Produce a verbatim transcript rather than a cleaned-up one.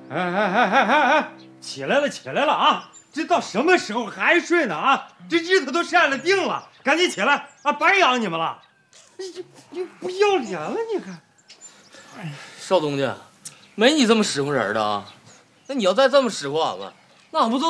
哎哎哎哎哎哎，起来了起来了啊！这到什么时候还睡呢啊？这日子都晒了定了，赶紧起来啊！白养你们了，你你不要脸了你看！ 少东家，没你这么使唤人的啊！那你要再这么使唤俺们，那俺不就